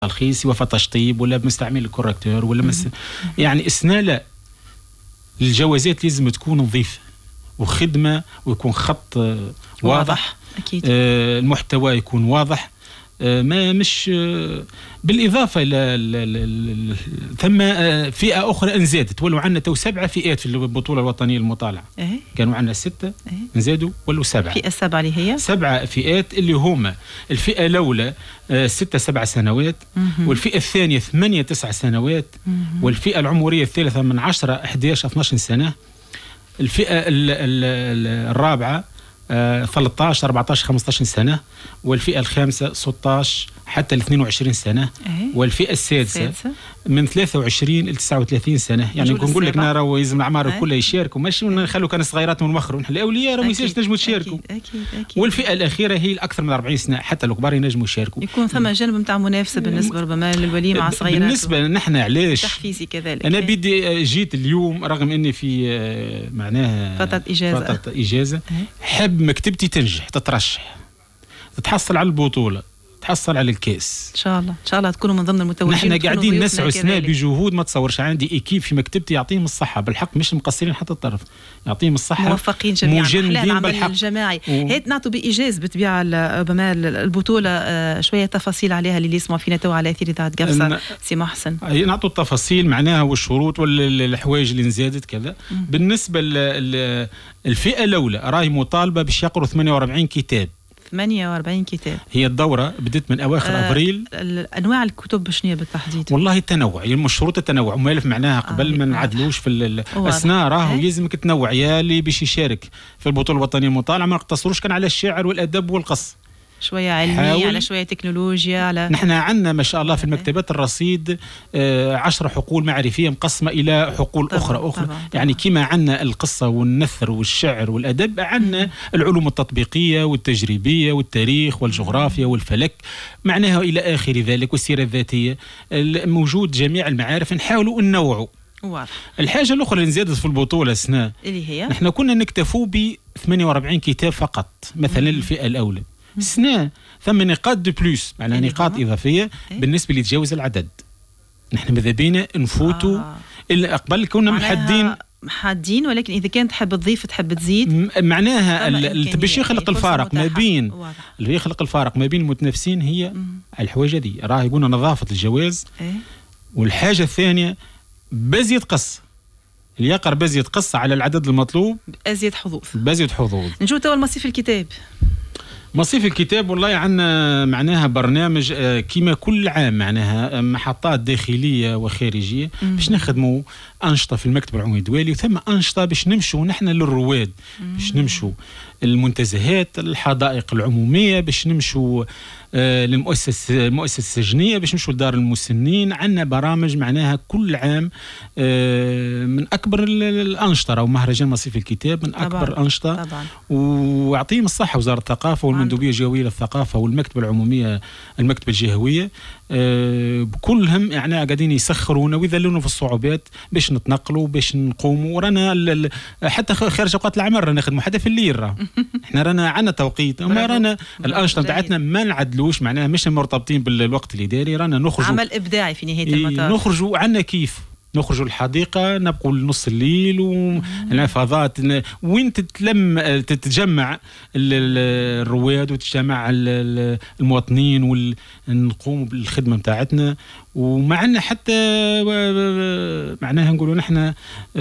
تلخيص وفى تشطيب ولا مستعمل الكوركتور ولا يعني اثناء لا، الجوازات لازم تكون نظيفه وخدمه ويكون خط واضح. اكيد. المحتوى يكون واضح. ما مش بالاضافه ثم فئه اخرى انزادت، ولو عندنا تو 7 فئات في البطوله الوطنيه للمطالعه. كانوا عندنا 6 نزادوا ولو 7. فئه 7 اللي هي 7 فئات اللي هما الفئه الاولى 6-7 سنوات، والفئه الثانيه 8-9 سنوات، والفئه العمريه الثالثه من 10-11-12 سنه، الفئه الرابعه 13-14-15 سنة، والفئة الخامسة 16 حتى ل 22 سنة، والفئة السادسة من 23 ل 39 سنة. يعني نقول لك راهو لازم الأعمار كلها يشاركوا، ماشي نخلوا كان صغيرات من مخر، ونحن الأولياء راهو يساش نجموا تشاركوا. أكيد. والفئة الأخيرة هي الأكثر من 40 سنة، حتى الكبار ينجموا يشاركوا. يكون ثم جانب نتاع منافسة بالنسبة ربما للولي مع صغيرات. بالنسبة نحن علاش تحفيزي كذلك. أنا بدي جيت اليوم رغم إني في معناها فترة إجازة حب مكتبتي تنجح، تترشح، تتحصل على البطولة، تحصل على الكاس. ان شاء الله تكونوا من ضمن المتوجين. نحن قاعدين نسعى سنة بجهود ما تصورش. عندي ايكيب في مكتبتي يعطيهم الصحة بالحق، مش مقصرين حتى الطرف، يعطيهم الصحة، موفقين جميعا، مجندين بالحق الجماعي. هيك نعطوا بإيجاز بالطبيعة ربما البطولة شوية تفاصيل عليها اللي يسمعوا فينا تو على أثير إذاعة قفصة. سي محسن نعطوا التفاصيل معناها والشروط والحوايج اللي نزادت كذا. بالنسبة للفئة الأولى راهي مطالبة باش يقروا 48 كتاب. 48 كتاب. هي الدورة بدت من أواخر أبريل. أنواع الكتب شنو بالتحديد؟ والله التنوع، يعني شروط التنوع مالف معناها قبل ما نعدلوش في أثناء راهو يلزمك تنوع. يا اللي باش يشارك في البطولة الوطنية المطالعة ما نقتصروش كان على الشعر والأدب والقص، شوية علمي على شوية تكنولوجيا على. نحن عندنا ما شاء الله في المكتبات الرصيد 10 حقول معرفية مقسمة إلى حقول أخرى. يعني كما عندنا القصة والنثر والشعر والأدب، عندنا العلوم التطبيقية والتجريبية والتاريخ والجغرافيا والفلك معناها إلى آخر ذلك، والسيرة الذاتية. موجود جميع المعارف، نحاولوا ننوعوا. الحاجة الأخرى اللي نزادت في البطولة سنة اللي هي نحن كنا نكتفوا ب 48 كتاب فقط مثلا للفئة الأولى. سنة ثم نقاط دو بلوس، معناها نقاط إضافية بالنسبة اللي تجاوز العدد. نحن ماذا بينا نفوتوا إلا قبل كنا محدين، ولكن إذا كانت تحب تضيف تحب تزيد معناها باش يخلق الفارق ما بين اللي يخلق الفارق ما بين المتنافسين هي الحوايج هذه. راه يقولنا نظافة الجواز. والحاجة الثانية بزيد قص، اللي يقرأ بزيد قصة على العدد المطلوب بزيد حظوظ. نشوف توا مصيف الكتاب. مصيف الكتاب والله عندنا معناها برنامج كما كل عام، معناها محطات داخلية وخارجية باش نخدموا أنشطة في المكتب العمومي الدولي، وثم أنشطة باش نمشوا نحن للرواد، باش نمشوا المنتزهات، الحدائق العمومية، باش نمشوا المؤسسة السجنية، باش نمشوا لدار المسنين. عندنا برامج معناها كل عام من أكبر الأنشطة. أو مهرجان مصيف الكتاب من أكبر الأنشطة. ويعطيهم الصحة وزارة الثقافة والمندوبية الجهوية للثقافة والمكتبة العمومية المكتبة الجهوية، كلهم يعني قاعدين يسخرونا ويذلونا في الصعوبات باش نتنقلوا باش نقوموا. ورانا حتى خارج اوقات العمل رانا نخدموا حتى في الليل. احنا رانا عندنا توقيت، اما رانا الانشطه بتاعتنا ما نعدلوش، معناها مش مرتبطين بالوقت الاداري. رانا نخرجوا عمل ابداعي في نهايه المطاف. نخرجوا عندنا كيف نخرجوا الحديقة، نبقوا لنص الليل والحفاظات وين تتجمع الرواد وتتجمع المواطنين ونقوموا بالخدمة متاعتنا. ومعنا حتى معناها نقولوا نحن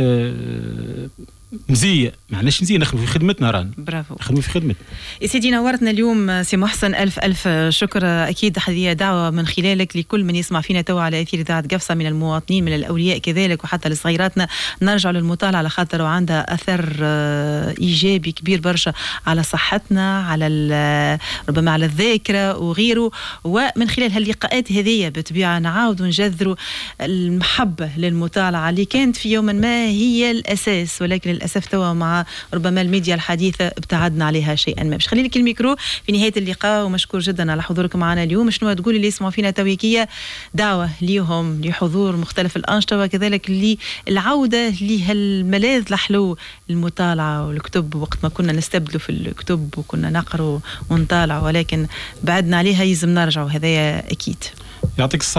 مزية، معناش مزية نخدموا في خدمتنا. رانا برافو نخدموا في خدمتنا. يا سيدي نورتنا اليوم سي محسن، ألف شكر. أكيد هذه دعوة من خلالك لكل من يسمع فينا توا على أثير إذاعة قفصة، من المواطنين من الأولياء كذلك وحتى لصغيراتنا، نرجع للمطالعة على خاطر وعندها أثر إيجابي كبير برشا على صحتنا، على ربما على الذاكرة وغيره. ومن خلال هاللقاءات هذه بالطبيعة نعاود نجذروا المحبة للمطالعة اللي كانت في يوم ما هي الأساس، ولكن للأسف توا مع ربما الميديا الحديثة ابتعدنا عليها شيئا ما. باش خلي لك الميكرو في نهاية اللقاء، ومشكور جدا على حضورك معنا اليوم. شنو تقولي اللي يسمعوا فينا تويكية دعوة ليهم لحضور مختلف الأنشطة، وكذلك للعودة لهالملاذ الحلو المطالعة والكتب، وقت ما كنا نستبدلوا في الكتب وكنا نقرأ ونطالع، ولكن بعدنا عليها يلزم نرجعوا، هذا أكيد. يعطيك